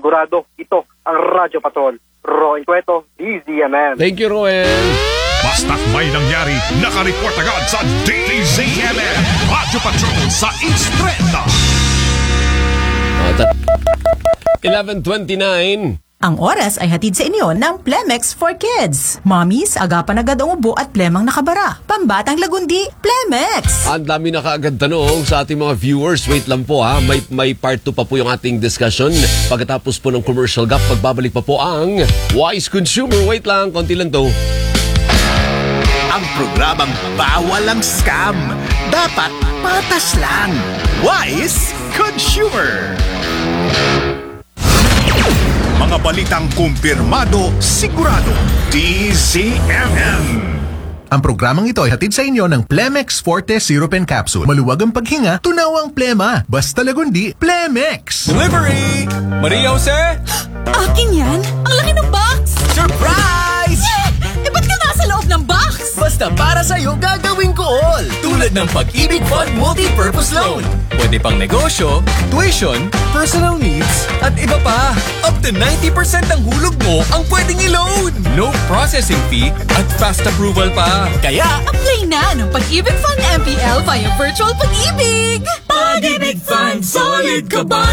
sigurado ito ang Radyo Patrol. Roen Cueto, DZMM. Thank you, Roel. Basta't may nangyari, nakareport agad sa DZMM Radyo Patrol sa East 30. 11:29. Ang oras ay hatid sa inyo ng Plemex for Kids. Mommies, agapan agad ang ubo at plemang nakabara. Pambatang lagundi, Plemex! Ang dami na kaagad tanong sa ating mga viewers. Wait lang po ha, may part 2 pa po yung ating discussion. Pagkatapos po ng commercial gap, pagbabalik pa po ang Wise Consumer. Wait lang, konti lang to. Ang programang bawal ang scam. Dapat patas lang. Wise Consumer. Mga balitang kumpirmado, sigurado. DZMM. Ang programang ito ay hatid sa inyo ng Plemex Forte Syrup and Capsule. Maluwag ang paghinga, tunaw ang plema. Basta lagundi, Plemex! Delivery! Maria Jose? Akin yan? Ang laki ng box! Surprise! Eh, ba't ka nasa loob ng box? Basta para sa'yo gagawin ko all. Tulad ng Pag-ibig Fund Multi-Purpose Loan. Pwede pang negosyo, tuition, personal needs, at iba pa. Up to 90% ng hulog mo ang pwedeng i-loan. No processing fee at fast approval pa. Kaya, Apply na ng Pag-ibig Fund MPL via Virtual Pag-ibig! Pag-ibig Fund, solid ka ba?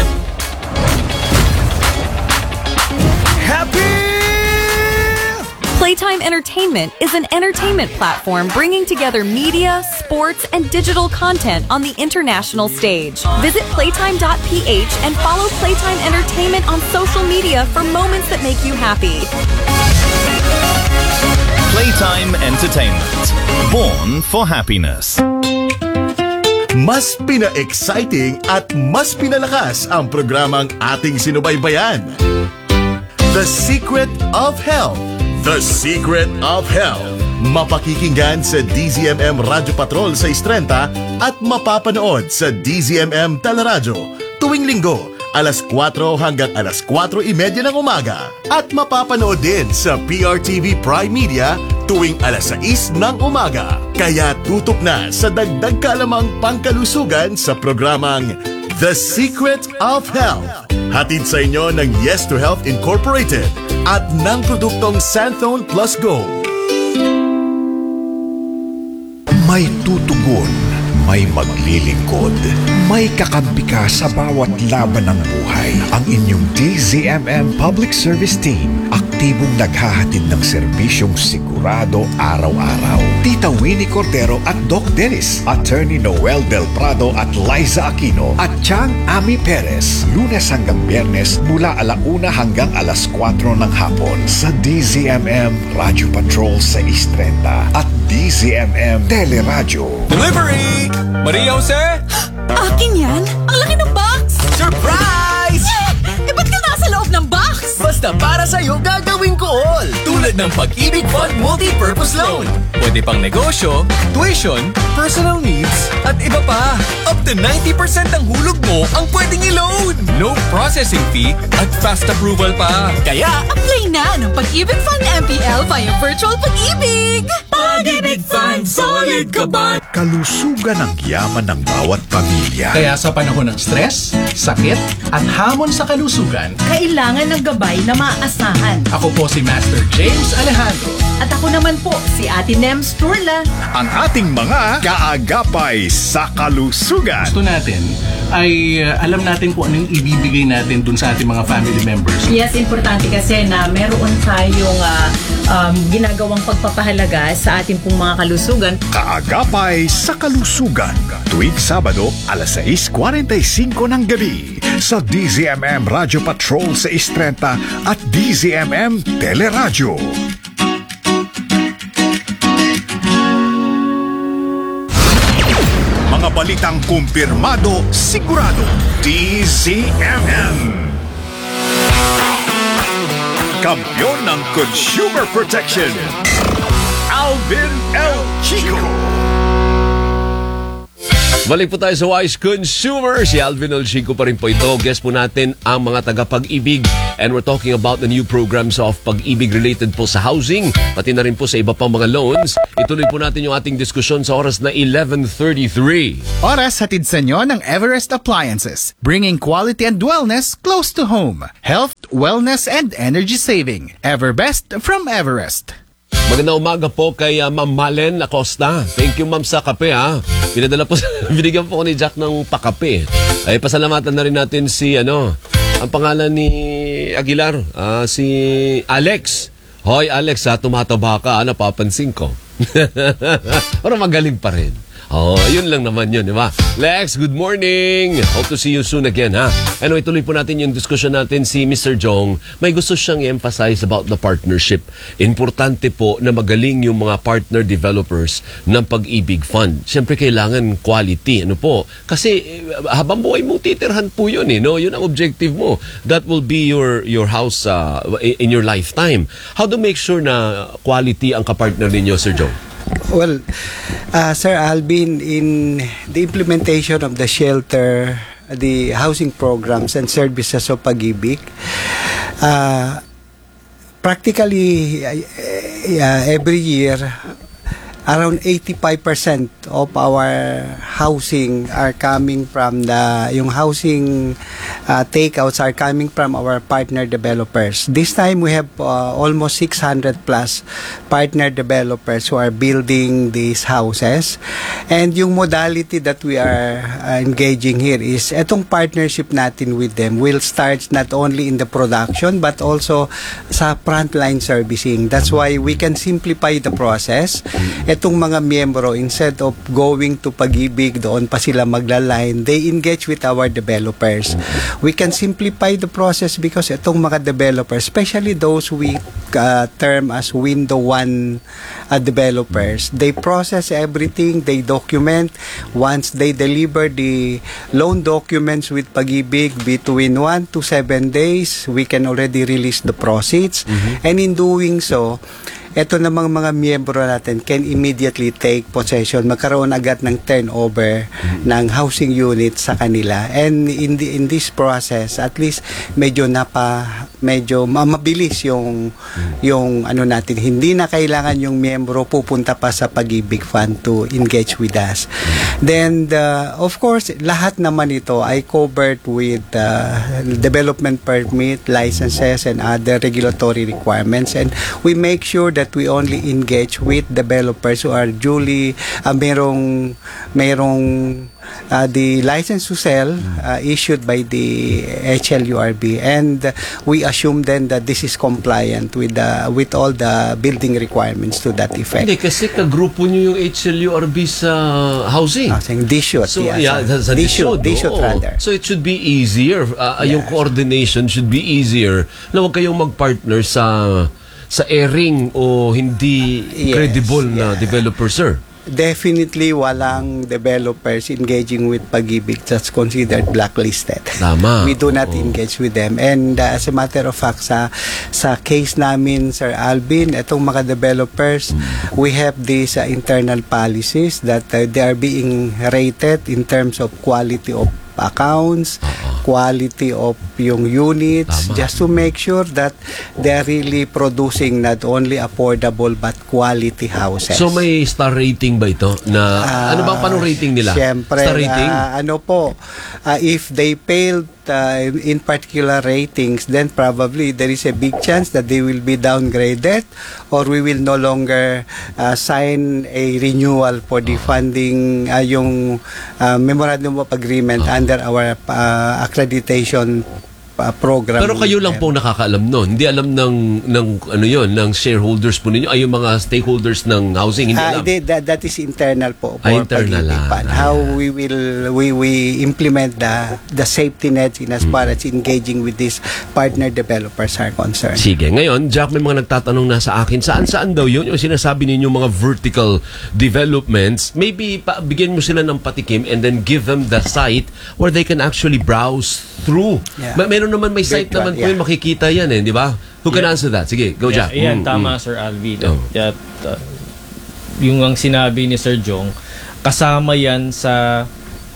Happy! Playtime Entertainment is an entertainment platform bringing together media, sports, and digital content on the international stage. Visit playtime.ph and follow Playtime Entertainment on social media for moments that make you happy. Playtime Entertainment. Born for happiness. Mas pina-exciting at mas pinalakas ang programang ating sinubaybayan. The Secret of Health. The Secret of Health. Mapakikinggan sa DZMM Radyo Patrol sa Istrenta at mapapanood sa DZMM Teleradyo tuwing linggo alas 4 hanggang alas 4:30 ng umaga at mapapanood din sa PRTV Prime Media tuwing alas 6 ng umaga. Kaya tutok na sa dagdag kaalamang pangkalusugan sa programang The Secret of Health. Hatid sa inyo ng Yes to Health Incorporated at ng produktong Santhone Plus Gold. May tutugon, may maglilingkod, may kakampi ka sa bawat laban ng buhay. Ang inyong DZMM Public Service Team, aktibong naghahatid ng serbisyong sigurado araw-araw. Tita Winnie Cordero at Doc Dennis, Attorney Noel Del Prado at Liza Aquino, at Chang Ami Perez, Lunes hanggang Biyernes mula 1:00 hanggang alas 4 ng hapon sa DZMM Radyo Patrol sa East 30 at DZMM Teleradyo. Delivery! Maria Jose? Akin yan? Ang laki ng box! Surprise! Eh, ba't ka nasa loob ng box? Basta para sa'yo gagawin ko all. Tulad ng Pag-ibig Fund Multi-Purpose Loan. Pwede pang negosyo, tuition, personal needs, at iba pa. Up to 90% ng hulog mo ang pwedeng i-loan. No processing fee at fast approval pa. Kaya, Apply na ng Pag-ibig Fund MPL via Virtual Pag-ibig! Pag-ibig Fund, solid ka ba? Kalusugan ang yaman ng bawat pamilya. Kaya sa panahon ng stress, sakit, at hamon sa kalusugan, Kailangan ng gabay na maaasahan. ako po si Master James Alejandro. At ako naman po, si Ate Nems Turla. Ang ating mga kaagapay sa kalusugan. Gusto natin ay alam natin kung ano yung ibibigay natin dun sa ating mga family members. Yes, importante kasi na meron tayong ginagawang pagpapahalaga sa ating pong mga kalusugan. Kaagapay sa kalusugan. Tuwing Sabado, alas 6:45 ng gabi sa DZMM Radyo Patrol sa Istrenta at DZMM Teleradyo. Mga balitang kumpirmado, sigurado. DZMM. Kampiyon ng Consumer Protection, Alvin L. Chico. Balik po tayo sa Wise Consumer. Si Alvin Olchico pa rin po ito. Guest po natin ang mga taga-Pag-ibig. And we're talking about the new programs of Pag-ibig related po sa housing, pati na rin po sa iba pang mga loans. Ituloy po natin yung ating diskusyon sa oras na 11:33. Oras hatid sa inyo ng Everest Appliances, bringing quality and wellness close to home. Health, wellness, and energy saving. Everbest from Everest. Magandang umaga po kay Ma'am Malen Acosta. Thank you, Ma'am, sa kape, ha. Pinadala po, binigyan po ko ni Jack ng pakape. Ay, pasalamatan na rin natin si, ang pangalan ni Aguilar, si Alex. Hoy, Alex, tumataba ka, napapansin ko. Pero magaling pa rin. Oh, yun lang naman yun, di ba? Lex, good morning! Hope to see you soon again, ha? Anyway, tuloy po natin yung discussion natin. Si Mr. Jong, may gusto siyang i-emphasize about the partnership. Importante po na magaling yung mga partner developers ng Pag-ibig Fund. Siyempre, kailangan quality. Ano po? Kasi habang buhay mo, titirhan po yun, no? Yun ang objective mo. That will be your house in your lifetime. How to make sure na quality ang kapartner ninyo, Sir Jong? Well, Sir Alvin, in the implementation of the shelter, the housing programs and services of Pag-ibig, practically every year, around 85% of our housing are coming from yung housing takeouts are coming from our partner developers. This time we have almost 600 plus partner developers who are building these houses. And yung modality that we are engaging here is etong partnership natin with them will start not only in the production but also sa frontline servicing. That's why we can simplify the process. Etong mga miyembro, instead of going to Pag-ibig, doon pa sila maglaline, they engage with our developers. We can simplify the process because itong mga developers, especially those we term as window 1 developers, they process everything, they document. Once they deliver the loan documents with Pag-ibig, between 1 to 7 days, we can already release the proceeds. And in doing so, eto namang mga miyembro natin can immediately take possession, magkaroon agad ng turnover ng housing unit sa kanila. And in this process, at least medyo mabilis yung natin. Hindi na kailangan yung miyembro pupunta pa sa Pag-ibig Fund to engage with us. Then, of course, lahat naman ito ay covered with development permit, licenses, and other regulatory requirements. And we make sure that we only engage with developers who are duly merong the license to sell issued by the HLURB, and we assume then that this is compliant with all the building requirements to that effect. Hindi, kasi kagrupo nyo yung HLURB sa housing. DSHUD. So, sa DSHUD rather. So it should be easier. Yung coordination should be easier na huwag kayong mag-partner sa airing o hindi credible na developer, sir. Definitely walang developers engaging with Pag-ibig that's considered blacklisted. Tama. We do not engage with them. And as a matter of fact, sa case namin, Sir Alvin, itong mga developers, we have these internal policies that they are being rated in terms of quality of accounts, quality of yung units, just to make sure that they are really producing not only affordable but quality houses. So may star rating ba ito? Ano bang paano rating nila? Siyempre, star rating? If they failed in particular ratings, then probably there is a big chance that they will be downgraded, or we will no longer sign a renewal for the funding, yung memorandum of agreement under our accreditation program. Pero kayo lang po nakakaalam noon. Hindi alam ng shareholders po ninyo, ay yung mga stakeholders ng housing, hindi alam. That is internal po. Internal How we implement the safety nets in as far as engaging with these partner developers are concerned. Sige. Ngayon, Jack, may mga nagtatanong na sa akin, saan daw yun? Yung sinasabi ninyo mga vertical developments, maybe bigyan mo sila ng patikim and then give them the site where they can actually browse through. Meron naman may site naman po yun, makikita yan di ba? Who can answer that? Sige, go Jack. Yan, tama Sir Alvin. Yung ang sinabi ni Sir Jong, kasama yan sa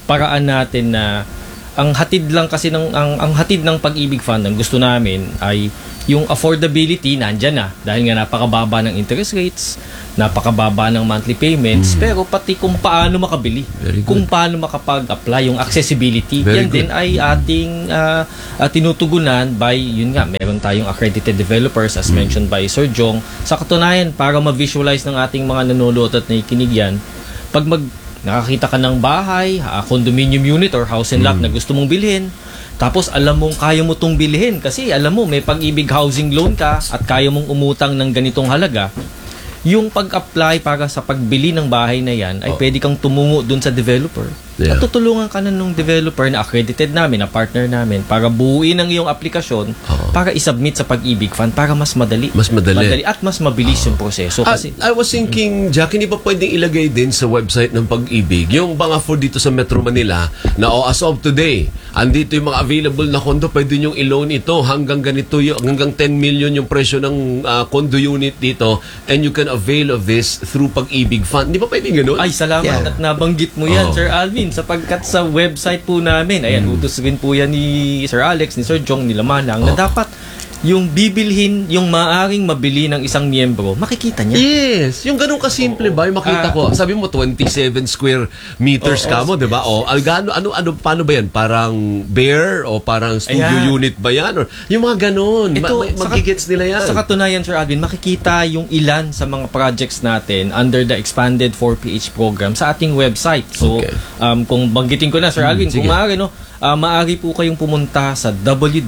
paraan natin na ang hatid lang kasi ang hatid ng Pag-ibig Fund, ang gusto namin ay yung affordability nandyan na dahil nga napakababa ng interest rates, napakababa ng monthly payments, pero pati kung paano makabili, kung paano makapag-apply, yung accessibility, yan din ay ating tinutugunan by, yun nga, meron tayong accredited developers as mentioned by Sir Jong. Sa katunayan, para ma-visualize ng ating mga nanonood at nakikinig yan, pag nakakita ka ng bahay, condominium unit or house and lot na gusto mong bilhin, tapos alam mong kaya mo itong bilhin kasi alam mo may Pag-ibig housing loan ka at kaya mong umutang ng ganitong halaga, yung pag-apply para sa pagbili ng bahay na yan ay pwede kang tumungo dun sa developer. At tutulungan ka na nung developer na accredited namin, na partner namin, para buuin ang iyong aplikasyon para isubmit sa Pag-ibig Fund para mas madali. Mas madali. At mas mabilis yung proseso. Kasi I was thinking, Jack, hindi pa pwedeng ilagay din sa website ng Pag-ibig yung mga for dito sa Metro Manila na as of today, andito yung mga available na condo, pwede nyo i-loan ito hanggang ganito, hanggang 10 million yung presyo ng condo unit dito, and you can avail of this through Pag-ibig Fund. Hindi pa pwedeng ganun? Ay, salamat at nabanggit mo yan, Sir Alvin, sapagkat sa website po namin, ayan, utos rin po yan ni Sir Alex, ni Sir Jong, ni Lamanang, na dapat yung bibilhin, yung maaring mabili ng isang miyembro, makikita niya. Yes, yung ganun kasimple ba? Yung makita ko, sabi mo 27 square meters ka mo, 'di ba? O ano paano ba 'yan? Parang bare o parang studio unit ba 'yan? Or yung mga ganun, magigets nila 'yan. Sa katunayan, Sir Alvin, makikita yung ilan sa mga projects natin under the expanded 4PH program sa ating website. So, kung banggitin ko na, Sir Alvin, kung maaari, no, maaari po kayong pumunta sa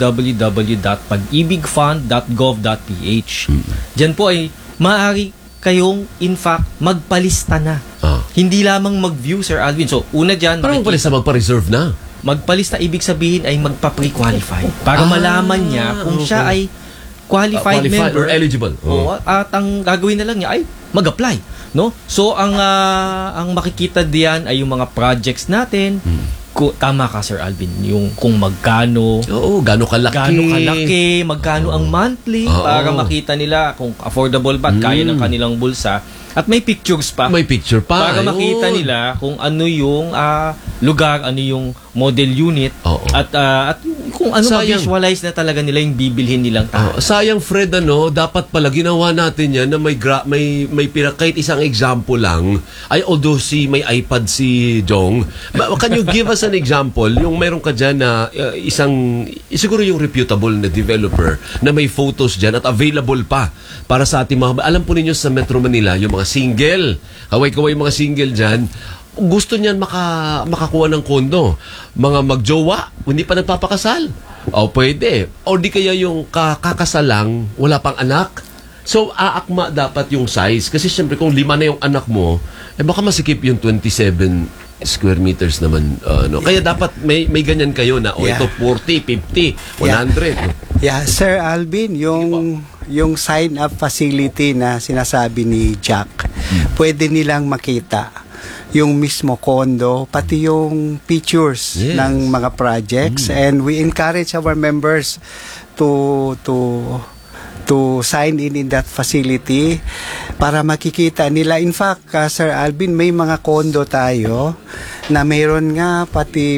www.pagibigfund.gov.ph. Diyan po ay maaari kayong in fact magpalista na. Hindi lamang mag-view, Sir Alvin. So, una diyan, parang magpa-reserve na. Magpalista ibig sabihin ay magpa-pre-qualify para malaman niya kung siya ay qualified member or eligible. At ang gagawin na lang niya ay mag-apply, no? So ang makikita diyan ay yung mga projects natin. Tama ka, Sir Alvin, yung kung magkano, gaano kalaki, magkano ang monthly para makita nila kung affordable ba at kaya ng kanilang bulsa. At may pictures pa. May picture pa. Para makita nila kung ano yung lugar, ano yung model unit, at kung ano ma-visualize na talaga nila yung bibilhin nilang tahanan. Sayang, Fred, dapat pala ginawa natin yan na may kahit isang example lang. Although may iPad si Jong, can you give us an example? Yung meron ka dyan na siguro yung reputable na developer na may photos dyan at available pa para sa ating mga, alam po ninyo sa Metro Manila, yung mga single, kaway-kaway mga single dyan, gusto niyan makakuha ng kondo. Mga magjowa, hindi pa nagpapakasal. Pwede. O di kaya yung kakasal lang, wala pang anak. So, aakma dapat yung size. Kasi syempre, kung 5 na yung anak mo, baka masikip yung 27 square meters naman. Kaya dapat may ganyan kayo na, ito 40, 50, 100. Yeah, Sir Alvin, yung sign-up facility na sinasabi ni Jack, pwede nilang makita yung mismo condo, pati yung pictures ng mga projects, and we encourage our members to sign in that facility para makikita nila. In fact, Sir Alvin, may mga condo tayo na mayroon nga pati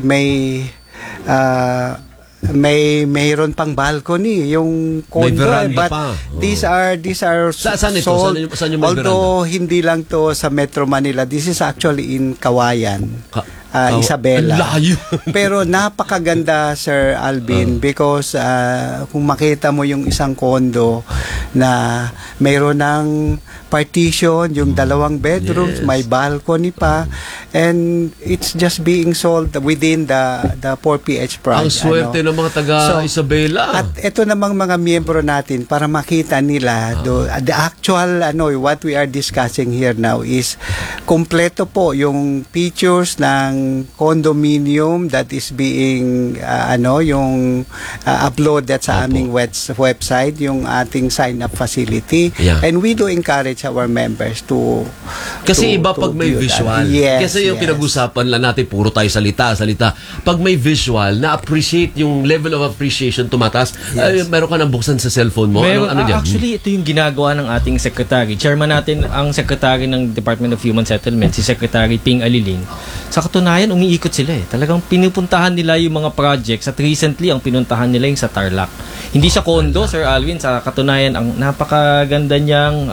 mayroon pang balcony yung condo, but these are sold, although hindi lang to sa Metro Manila, this is actually in Kawayan, Isabela. Pero napakaganda, Sir Alvin, because kung makita mo yung isang condo na mayroon ng partition, yung 2 bedrooms, may balcony pa, and it's just being sold within the 4PH project. Ang swerte ng mga taga Isabela. At ito namang mga miyembro natin para makita nila the actual what we are discussing here now is kompleto po yung features ng condominium that is being yung uploaded sa aming website, yung ating sign-up facility, and we do encourage our members to iba pag may visual. Kasi yung pinag-usapan lang natin, puro tayo salita. Pag may visual, na-appreciate yung level of appreciation tumataas. Meron ka nang buksan sa cellphone mo? Actually, ito yung ginagawa ng ating secretary. Chairman natin, ang secretary ng Department of Human Settlement, si Secretary Ping Aliling. Sa katunayan, katunayan, umiikot sila eh. Talagang pinupuntahan nila yung mga projects. At recently, ang pinuntahan nila yung sa Tarlac. Hindi siya condo, Sir Alvin. Sa katunayan, ang napakaganda niyang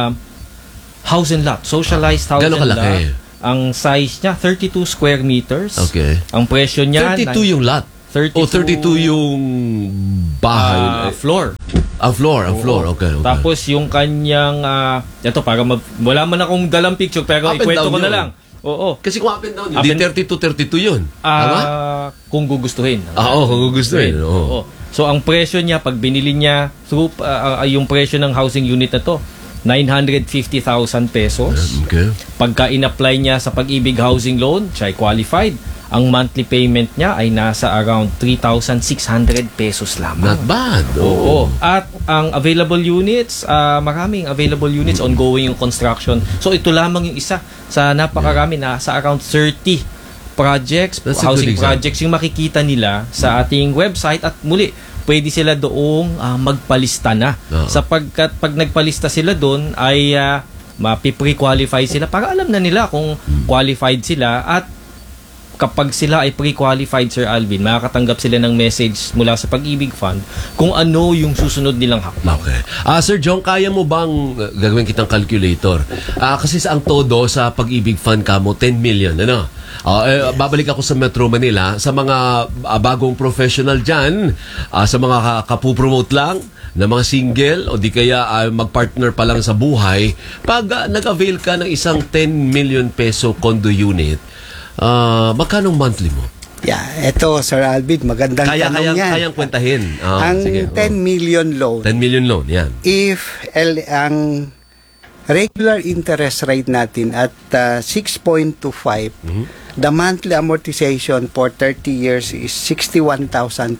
house and lot. Socialized house and lot. Ang size niya, 32 square meters. Okay. Ang presyo niya... 32 yung lot? 32 yung bahay? Floor. Floor. Okay. Tapos yung kanyang... ito, para wala man akong dalang picture, pero ikwento ko na lang. Oo. Kasi kung up and down, hindi 32 yun. Tama? Kung gugustuhin. Kung gugustuhin. Oo. So, ang presyo niya, pag binili niya, yung presyo ng housing unit na to, 950,000 pesos. Okay. Pagka in-apply niya sa Pag-ibig Housing Loan, siya ay qualified. Ang monthly payment niya ay nasa around 3,600 pesos lamang. Not bad. Oo. At ang available units, maraming available units, ongoing yung construction. So ito lamang yung isa sa napakarami na sa around 30 projects, housing projects yung makikita nila sa ating website. At muli, pwede sila doong magpalista na. Sapagkat pag nagpalista sila doon ay mapi-pre-qualify sila para alam na nila kung qualified sila. At kapag sila ay pre-qualified, Sir Alvin, makakatanggap sila ng message mula sa Pag-ibig Fund kung ano yung susunod nilang hakbang. Okay. Sir Jong, kaya mo bang gagawin kitang calculator? Kasi ang todo sa Pag-ibig Fund kamo 10 million, ano? Babalik ako sa Metro Manila sa mga bagong professional dyan, sa mga kapupromote lang na mga single o di kaya magpartner pa lang sa buhay. Pag nag-avail ka ng isang 10 million peso condo unit, magkano monthly mo? Ito, Sir Alvin, magandang tanong yan. Kayang kwentahin. Ang sige, 10 million loan. 10 million loan, yan. If ang regular interest rate natin at 6.25, the monthly amortization for 30 years is 61,571.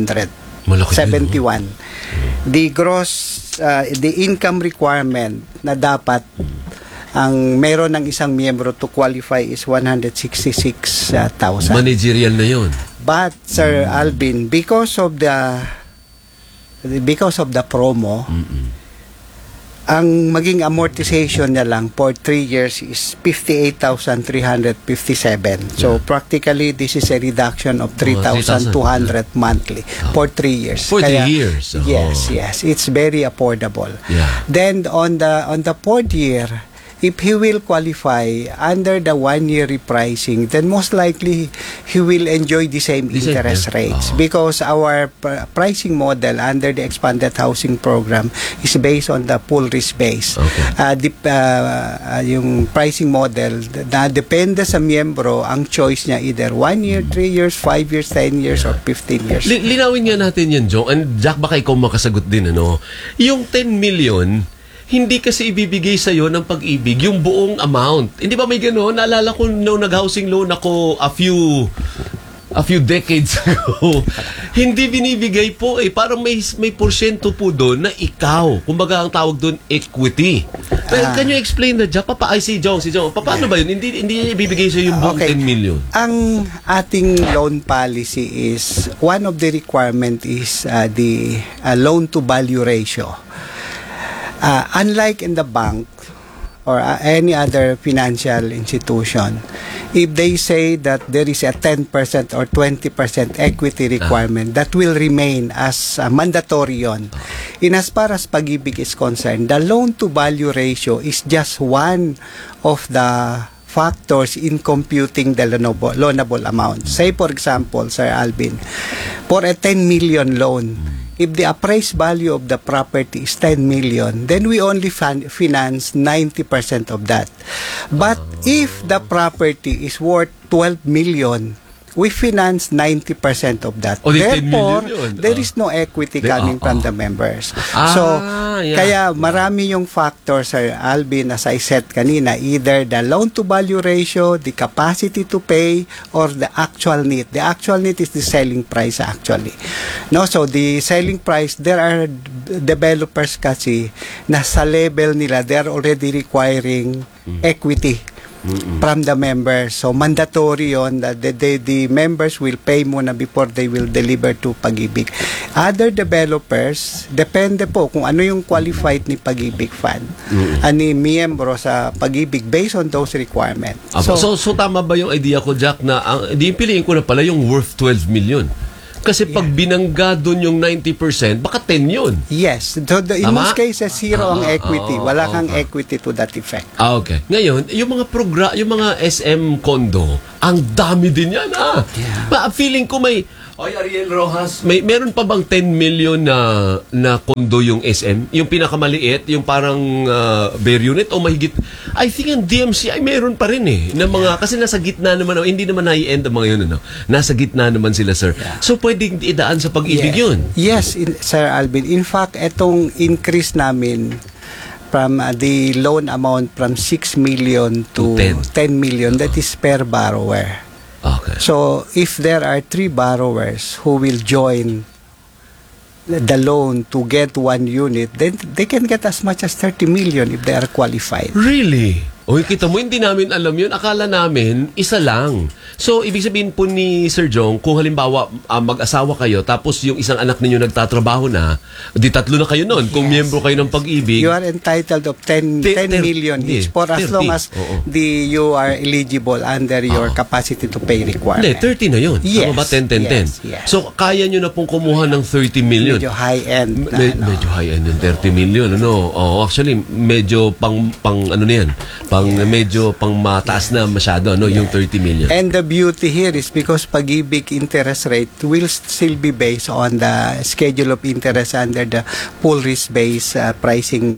The gross, the income requirement na dapat ang meron ng isang miyembro to qualify is 166,000. Managerial na yun. But Sir Alvin, because of the promo, ang maging amortization niya lang for 3 years is 58,357. So practically this is a reduction of 3,200 monthly for 3 years. For 3 years. Yes, it's very affordable. Yeah. Then on the 4th year, if he will qualify under the 1-year repricing, then most likely he will enjoy the same interest rates because our pricing model under the expanded housing program is based on the full risk base. Yung pricing model na depende sa miyembro, ang choice niya either 1 year, 3 years, 5 years, 10 years, or 15 years. Linawin nga natin yan, Joe. And Jack, baka ikaw makasagot din, ano? Yung 10 million, hindi kasi ibibigay sa'yo ng Pag-ibig yung buong amount. Hindi ba may gano'n? Naalala ko nung nag-housing loan ako a few decades ago. Hindi binibigay po eh. Parang may porsyento po doon na ikaw. Kumbaga ang tawag doon, equity. Can you explain that, Jack? Si Jong. Paano ba yun? Hindi ibibigay sa'yo yung buong 10 million. Ang ating loan policy is, one of the requirement is the loan-to-value ratio. Unlike in the bank or any other financial institution, if they say that there is a 10% or 20% equity requirement, that will remain as mandatory yon. In as far as Pag-ibig is concerned, the loan-to-value ratio is just one of the factors in computing the loanable amount. Say for example, Sir Alvin, for a 10 million loan, if the appraised value of the property is 10 million, then we only finance 90% of that. But if the property is worth 12 million, we finance 90% of that. Therefore, there is no equity coming from the members. Kaya marami yung factors, Sir Alvin, as I said kanina, either the loan-to-value ratio, the capacity to pay, or the actual need. The actual need is the selling price actually. So the selling price, there are developers kasi na sa level nila, they are already requiring equity. from the members. So mandatory yon that the members will pay muna before they will deliver to Pag-ibig. Other developers, depende po kung ano yung qualified ni Pag-ibig Fund, ani miyembro sa Pag-ibig based on those requirements. So tama ba yung idea ko, Jack, na di piliin ko na pala yung worth 12 million? Kasi pag binangga doon yung 90%, baka 10 yun. Yes. So in most cases, zero ang equity. Wala kang equity to that effect. Okay. Ngayon, yung mga SM condo, ang dami din yan. Feeling ko Ariel Rojas, meron pa bang 10 million na kondo yung SM? Yung pinakamaliit, yung parang bare unit o mahigit? I think ang DMCI meron pa rin na mga, kasi nasa gitna naman, hindi naman na-i-end ang mga yun, nasa gitna naman sila, sir. So pwedeng idaan sa Pag-ibig yun? Yes, Sir Alvin. In fact, itong increase namin from the loan amount from 6 million to 10 million, that is per borrower. Okay. So, if there are 3 borrowers who will join the loan to get 1 unit, then they can get as much as 30 million if they are qualified. Really? O, kita mo, hindi namin alam yun. Akala namin, isa lang. So, ibig sabihin po ni Sir Jong, kung halimbawa mag-asawa kayo, tapos yung isang anak ninyo nagtatrabaho na, di 3 na kayo nun. Kung miyembro kayo ng Pag-ibig. You are entitled of 10 million each for as long as you are eligible under your capacity to pay requirement. Hindi, 30 na yun. Yes. Tama ba? 10. Yes. So, kaya nyo na pong kumuha ng 30 million. Medyo high-end. Medyo high-end yung 30 million. Actually, medyo pang ano na yan. Medyo pang mataas na masyado, yung 30 million. And the beauty here is because Pag-ibig interest rate will still be based on the schedule of interest under the full risk-based pricing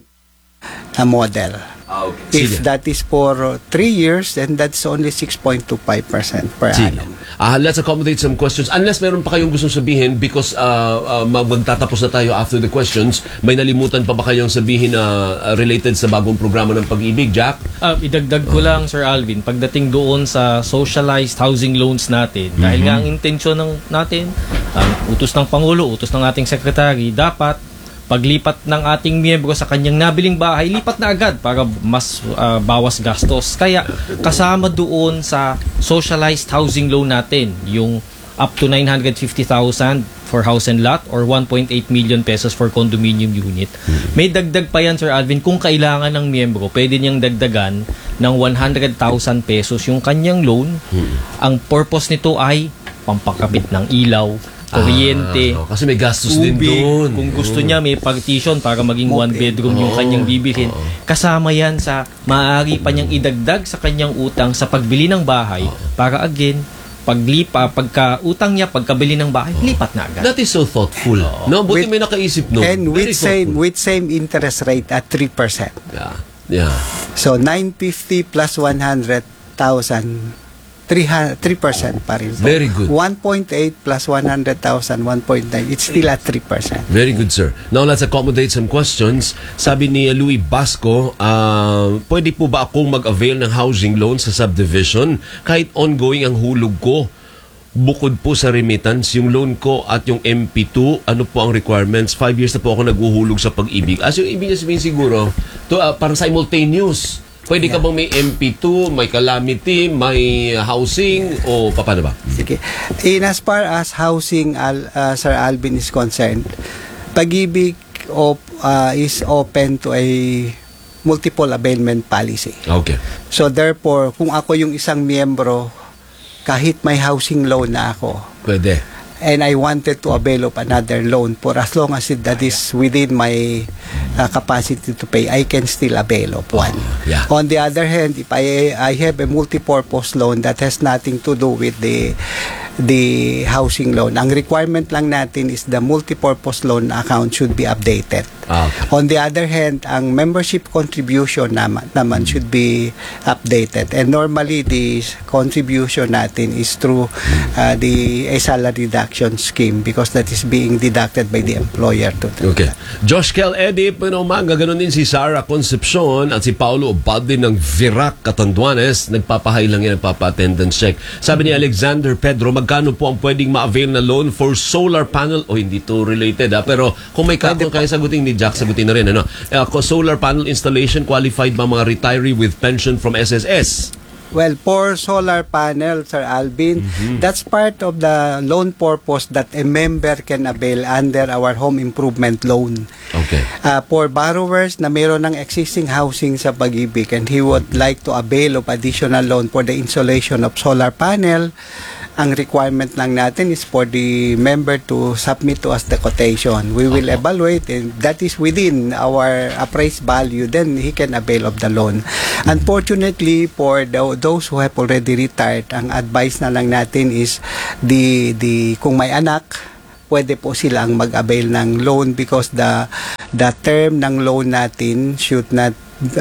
model. Okay. If that is for 3 years, then that's only 6.25% per annum. Let's accommodate some questions. Unless meron pa kayong gustong sabihin, because magtatapos na tayo after the questions. May nalimutan pa ba kayong sabihin na related sa bagong programa ng Pag-ibig, Jack? Idagdag ko lang, Sir Alvin, pagdating doon sa socialized housing loans natin, dahil nga ang intensyon natin, utos ng Pangulo, utos ng ating Secretary, dapat paglipat ng ating miyembro sa kanyang nabiling bahay, lipat na agad para mas bawas gastos. Kaya kasama doon sa socialized housing loan natin, yung up to 950,000 for house and lot or 1.8 million pesos for condominium unit. May dagdag pa yan, Sir Alvin, kung kailangan ng miyembro, pwede niyang dagdagan ng 100,000 pesos yung kanyang loan. Ang purpose nito ay pampakabit ng ilaw, kuryente, kasi may gastos din doon. Kung gusto niya may partition para maging 1 bedroom yung kanyang bibilhin. Kasama yan sa maaari pa niyang idagdag sa kanyang utang sa pagbili ng bahay para again, pagka-utang niya, pagkabili ng bahay, lipat na agad. That is so thoughtful. Buti may nakaisip And with same interest rate at 3%. Yeah. So 950 plus 100,000, 3% pa rin. Very good. 1.8 plus 100,000, 1.9. It's still at 3%. Very good, sir. Now, let's accommodate some questions. Sabi ni Louis Basco, pwede po ba akong mag-avail ng housing loan sa subdivision kahit ongoing ang hulog ko? Bukod po sa remittance, yung loan ko at yung MP2, ano po ang requirements? 5 years na po ako naghuhulog sa Pag-ibig. As yung ibig niya sabihin siguro, parang simultaneous. Pwede ka bang may MP2, may calamity, may housing, o paano ba? Sige. As far as housing, Sir Alvin is concerned, Pag-ibig is open to a multiple availment policy. Okay. So therefore, kung ako yung isang miyembro, kahit may housing loan na ako, pwede. And I wanted to avail of another loan for as long as that is within my capacity to pay, I can still avail of one. On the other hand, if I have a multi-purpose loan that has nothing to do with the housing loan, ang requirement lang natin is the multi-purpose loan account should be updated. On the other hand, ang membership contribution naman should be updated. And normally, the contribution natin is through a salary deduction scheme because that is being deducted by the employer. Okay. Josh Kel Edip, umaga, ganun din si Sarah Concepcion at si Paulo Obaldin ng Virac, Catanduanes. Nagpapahay lang yan, nagpapa-attendance check. Sabi ni Alexander Pedro, magkano po ang pwedeng ma-avail na loan for solar panel? Hindi to related pero kung may kaya sagutin ni Jack, sagutin na rin. Solar panel installation, qualified ba mga retiree with pension from SSS? Well, for solar panel, Sir Alvin, that's part of the loan purpose that a member can avail under our home improvement loan. Okay. For borrowers na mayroon ng existing housing sa Pag-ibig and he would like to avail of additional loan for the installation of solar panel, ang requirement lang natin is for the member to submit to us the quotation. We will evaluate, and that is within our appraised value, then he can avail of the loan. Unfortunately, for those who have already retired, ang advice na lang natin is kung may anak, pwede po silang mag-avail ng loan because the term ng loan natin should not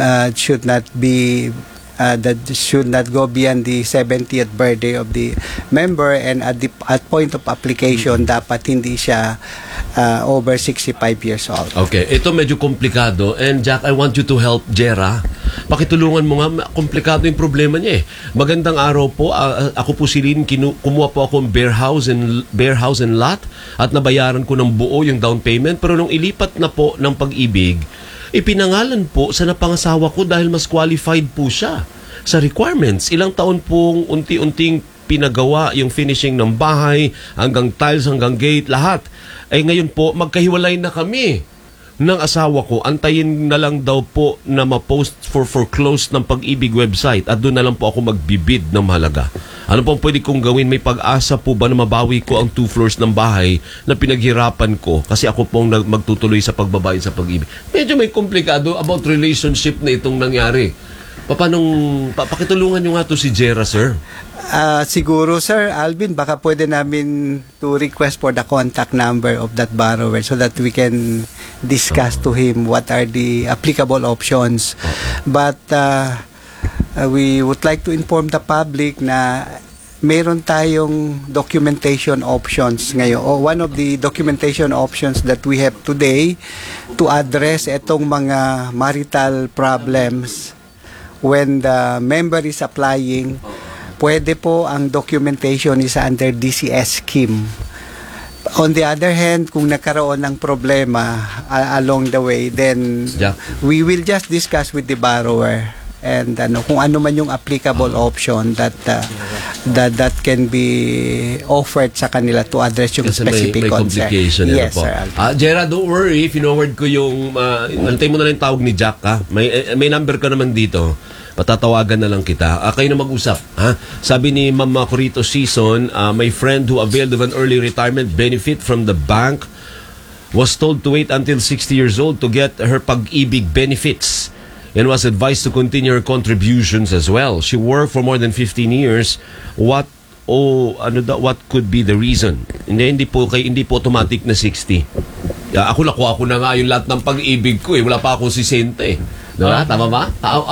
be that should not go beyond the 70th birthday of the member, and at point of application dapat hindi siya over 65 years old. Okay, ito medyo komplikado, and Jack, I want you to help Jera. Pakitulungan mo nga, komplikado yung problema niya eh. Magandang araw po, ako po si Lynn, kumuha po ako ng bare house and lot at nabayaran ko ng buo yung down payment, pero nung ilipat na po ng Pag-ibig, ipinangalan po sa napangasawa ko dahil mas qualified po siya sa requirements. Ilang taon pong unti-unting pinagawa yung finishing ng bahay, hanggang tiles, hanggang gate, lahat. Eh ngayon po, magkahiwalay na kami ng asawa ko. Antayin na lang daw po na ma-post for foreclosed ng Pag-ibig website at doon na lang po ako magbibid ng mahalaga. Ano pong pwede kong gawin? May pag-asa po ba na mabawi ko ang 2 floors ng bahay na pinaghirapan ko kasi ako pong magtutuloy sa pagbabayad sa Pag-ibig? Medyo may komplikado about relationship na itong nangyari. Pakitulungan nyo nga to si Jera, sir. Siguro, Sir Alvin, baka pwede namin to request for the contact number of that borrower so that we can discuss to him what are the applicable options. But we would like to inform the public na meron tayong documentation options ngayon. One of the documentation options that we have today to address itong mga marital problems when the member is applying, pwede po ang documentation is under DCS scheme. On the other hand, kung nagkaroon ng problema along the way, then we will just discuss with the borrower and kung ano man yung applicable option that can be offered sa kanila to address yung kasi specific may complication. Yes, po. sir. Jera, don't worry. Finoward ko yung antay mo na lang tawag ni Jack, ha? May number ka naman dito. Patatawagan na lang kita. Kayo na mag-usap. Ha? Sabi ni Ma'am Corito Season, my friend who availed of an early retirement benefit from the bank was told to wait until 60 years old to get her Pag-ibig benefits and was advised to continue her contributions as well. She worked for more than 15 years. What could be the reason? Hindi po automatic na 60. Ako nakuha ko na nga yung lahat ng Pag-ibig ko eh. Wala pa akong 60 eh. Diba? Tama ba?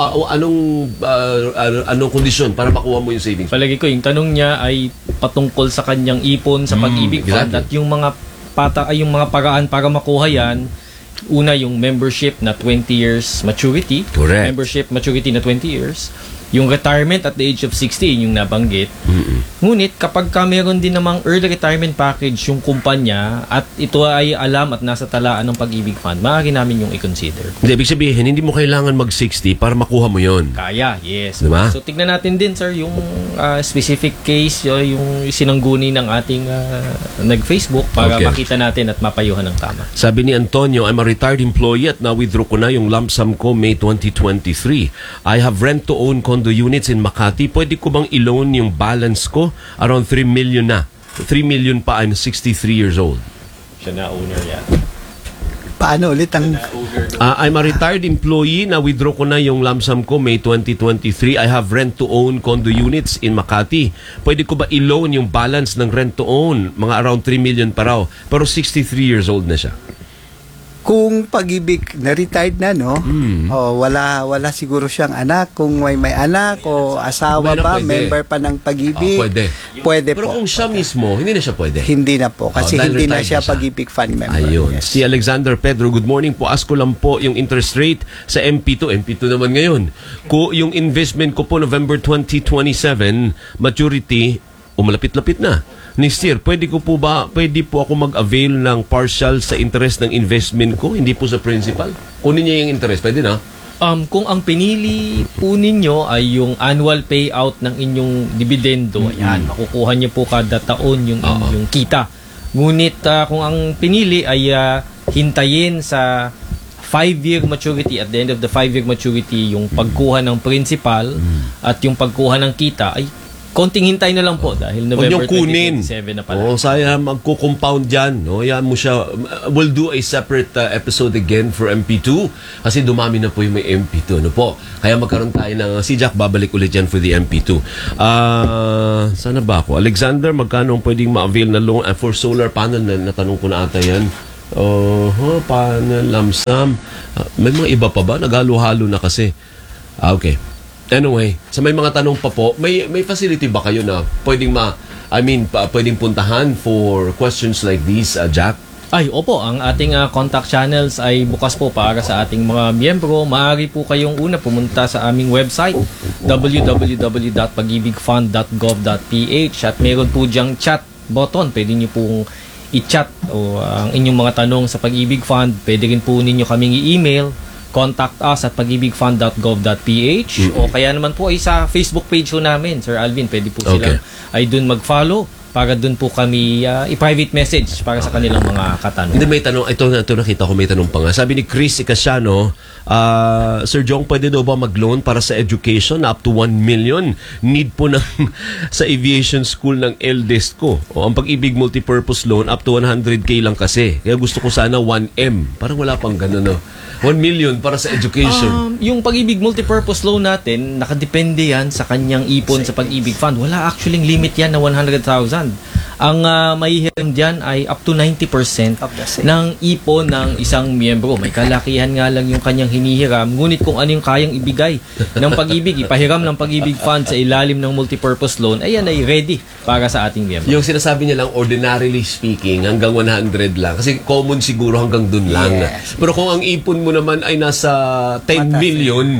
Anong kondisyon para makuha mo yung savings? Palagi ko, yung tanong niya ay patungkol sa kanyang ipon sa Pag-ibig Fund at yung mga paraan para makuha yan. Una, yung membership na 20 years maturity. Correct. Membership maturity na 20 years. Yung retirement at the age of 60, yung nabanggit. Ngunit, kapag meron din namang early retirement package yung kumpanya at ito ay alam at nasa talaan ng Pag-ibig Fund, maaari namin yung i-consider. Hindi, ibig sabihin, hindi mo kailangan mag-60 para makuha mo yon. Kaya, yes. Diba? So, tignan natin din, sir, yung specific case, yung sinangguni ng ating nag-Facebook para makita natin at mapayuhan ng tama. Sabi ni Antonio, I'm a retired employee at na-withdraw ko na yung lump sum ko May 2023. I have rent-to-own condo units in Makati. Pwede ko bang i-loan yung balance ko? Around 3 million na. 3 million pa, I'm 63 years old. Siya na owner yan. Paano ulit ang... I'm a retired employee. Na-withdraw ko na yung lump sum ko May 2023. I have rent-to-own condo units in Makati. Pwede ko ba i-loan yung balance ng rent-to-own? Mga around 3 million pa raw. Pero 63 years old na siya. Kung Pag-ibig na retired na, no? Wala siguro siyang anak. Kung may anak o asawa ba, member pa ng Pag-ibig. Pwede Pero po. kung siya mismo, hindi na siya pwede. Hindi na po. Kasi hindi na siya retired Pag-ibig Fund member. Ayun. Yes. Si Alexander Pedro, good morning po. Ask ko lang po yung interest rate sa MP2. MP2 naman ngayon. Yung investment ko po November 2027, maturity, malapit-lapit na. Next year, pwede po ako mag-avail ng partial sa interest ng investment ko, hindi po sa principal? Kunin niya yung interest, pwede na? Kung ang pinili po ninyo ay yung annual payout ng inyong dividendo, ayan, makukuha niyo po kada taon yung inyong kita. Ngunit kung ang pinili ay hintayin sa 5-year maturity, at the end of the 5-year maturity, yung pagkuha ng principal at yung pagkuha ng kita, ay konting hintay na lang po dahil November 2027 na pala. Saya magko-compound dyan. No? Yan mo siya. We'll do a separate episode again for MP2 kasi dumami na po yung may MP2. Ano po? Kaya magkaroon tayo ng si Jack babalik ulit yan for the MP2. Sana ba ako? Alexander, magkano pwedeng ma-avail na loan for solar panel? Natanong ko na ata yan. Panel, lamsam. May mga iba pa ba? Naghalo-halo na kasi. Okay. Anyway, sa may mga tanong pa po, may facility ba kayo na pwedeng pwedeng puntahan for questions like these, Jack? Ay, opo, ang ating contact channels ay bukas po para sa ating mga miyembro. Maaari po kayong pumunta sa aming website www.pag-ibigfund.gov.ph at meron po diyang chat button. Pwede niyo pong i-chat o ang inyong mga tanong sa Pag-ibig Fund. Pwede rin po ninyo kaming i-email. Contact us at pagibigfund.gov.ph o kaya naman po ay sa Facebook page po namin, Sir Alvin. Pwede po sila ay dun mag-follow para dun po kami i-private message para sa kanilang mga katanungan. Hindi, may tanong. Ito nakita ko may tanong pa nga. Sabi ni Chris Icasiano, Sir Jong, pwede daw ba mag-loan para sa education na up to 1 million? Need po sa aviation school ng eldest ko. O, ang Pag-ibig multipurpose loan up to 100K lang kasi. Kaya gusto ko sana 1M. Parang wala pang ganun, no? 1 million para sa education. Yung Pag-ibig multipurpose loan natin, nakadepende yan sa kanyang ipon sa Pag-ibig Fund. Wala actually limit yan na 100,000. Ang mahihiram dyan ay up to 90% ng ipon ng isang miyembro. May kalakihan nga lang yung kanyang hinihiram. Ngunit kung ano yung kayang ibigay ng Pag-ibig, ipahiram ng Pag-ibig Fund sa ilalim ng multipurpose loan, ayan ay ready para sa ating miyembro. Yung sinasabi niya lang, ordinarily speaking, hanggang 100 lang. Kasi common siguro hanggang dun lang. Yes. Pero kung ang ipon mo naman ay nasa 10 million,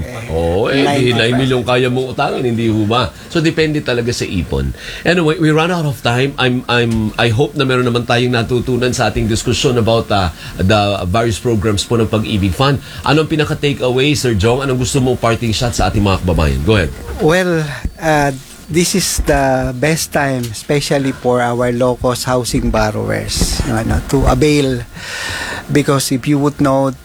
9 million kaya mong utangin, hindi ba? So, depende talaga sa ipon. Anyway, we run out of time. I hope na meron naman tayong natutunan sa ating diskusyon about the various programs po ng Pag-ibig Fund. Anong pinaka-takeaway, Sir Jong? Anong gusto mong parting shot sa ating mga kababayan? Go ahead. Well, this is the best time, especially for our low-cost housing borrowers, to avail. Because if you would know,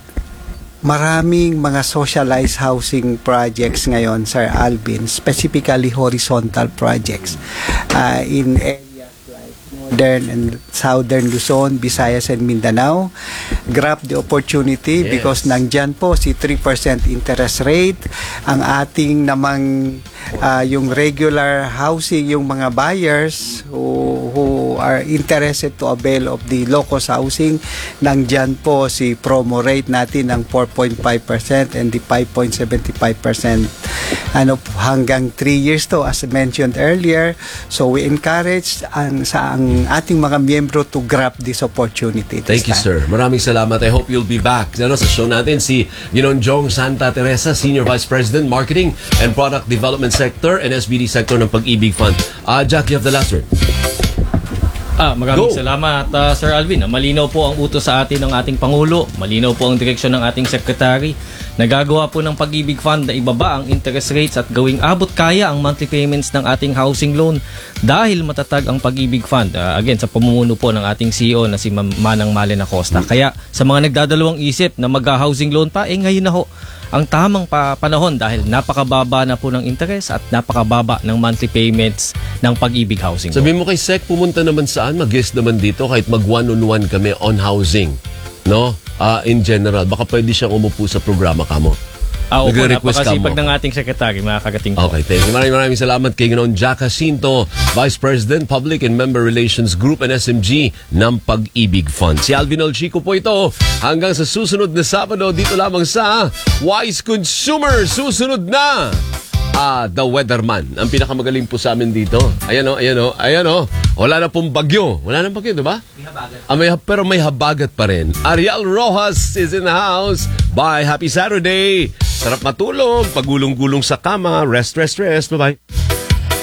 maraming mga socialized housing projects ngayon, Sir Alvin, specifically horizontal projects in areas like northern and southern Luzon, Visayas and Mindanao. Grab the opportunity because nandyan po si 3% interest rate. Ang ating namang yung regular housing, yung mga buyers who are interested to avail of the low-cost housing, nandyan po si promo rate natin ng 4.5% and the 5.75% hanggang 3 years to, as mentioned earlier. So we encourage ang ating mga miyembro to grab this opportunity. Thank you, sir. Maraming salamat. I hope you'll be back. Sa show natin si Jong Santa Teresa, Senior Vice President, Marketing and Product Development Sector and SBD Sector ng Pag-ibig Fund. Jack, you have the last word. Maraming salamat, Sir Alvin. Malinaw po ang utos sa atin ng ating Pangulo. Malinaw po ang direksyon ng ating Secretary. Nagagawa po ng Pag-ibig Fund na ibaba ang interest rates at gawing abot kaya ang monthly payments ng ating housing loan dahil matatag ang Pag-ibig Fund. Again, sa pamumuno po ng ating CEO na si Manang Malen Acosta. Kaya sa mga nagdadalawang isip na mag-housing loan pa, ngayon na ho ang tamang panahon dahil napakababa na po ng interest at napakababa ng monthly payments ng Pag-ibig Housing. Sabi mo kay Sec, pumunta naman saan? Mag-guest naman dito kahit mag-one-on-one kami on housing. No? In general, baka pwede siyang umupo sa programa ka mo. Opo, napakasipag ng ating sekretary, mga kagating po. Okay, thank you. Maraming salamat kay Ginoong Jack Jacinto, Vice President, Public and Member Relations Group and SMG ng Pag-ibig Fund. Si Alvin Olchico po ito. Hanggang sa susunod na Sabado, dito lamang sa Wise Consumer. Susunod na The Weatherman. Ang pinakamagaling po sa amin dito. Ayan o. Wala na pong bagyo. Wala na bagyo, diba? May habagat. Pero may habagat pa rin. Ariel Rojas is in the house. Bye. Happy Saturday. Sarap matulog. Pagulong-gulong sa kama. Rest. Bye-bye.